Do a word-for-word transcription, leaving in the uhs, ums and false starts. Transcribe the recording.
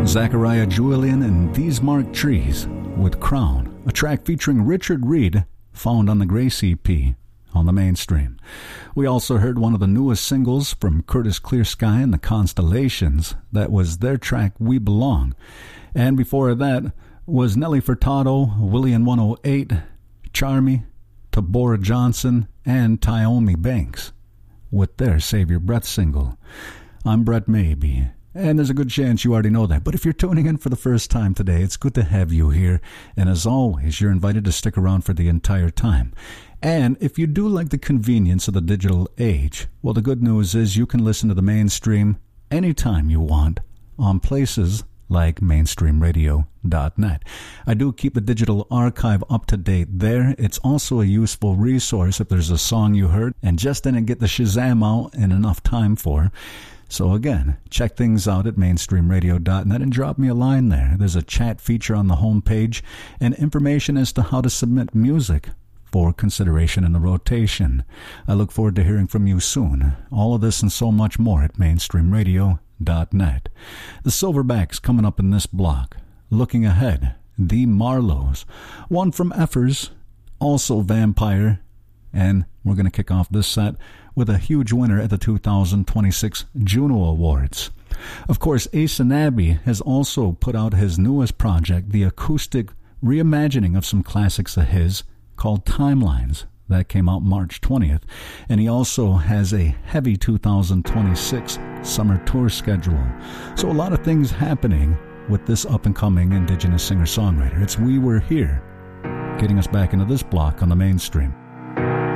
Zachariah Julian and These Marked Trees with Crown, a track featuring Richard Reed, found on the Grace E P on the Mainstream. We also heard one of the newest singles from Curtis Clear Sky and the Constellations. That was their track, We Belong. And before that was Nelly Furtado, William one oh eight, Charmy, Tabora Johnson, and Tyomi Banks with their Save Your Breath single. I'm Brett Maybe, and there's a good chance you already know that. But if you're tuning in for the first time today, it's good to have you here. And as always, you're invited to stick around for the entire time. And if you do like the convenience of the digital age, well, the good news is you can listen to the Mainstream anytime you want on places like mainstream radio dot net. I do keep the digital archive up to date there. It's also a useful resource if there's a song you heard and just didn't get the Shazam out in enough time for. So again, check things out at mainstream radio dot net and drop me a line there. There's a chat feature on the homepage and information as to how to submit music for consideration in the rotation. I look forward to hearing from you soon. All of this and so much more at mainstream radio dot net. The Silverbacks coming up in this block. Looking ahead, the Marlows. One from Effers, also Vampire. And we're going to kick off this set with a huge winner at the two thousand twenty-six Juno Awards. Of course, Ace Anabi has also put out his newest project, the acoustic reimagining of some classics of his called Timelines. That came out March twentieth. And he also has a heavy two thousand twenty-six summer tour schedule. So a lot of things happening with this up-and-coming Indigenous singer-songwriter. It's We Were Here, getting us back into this block on the Mainstream.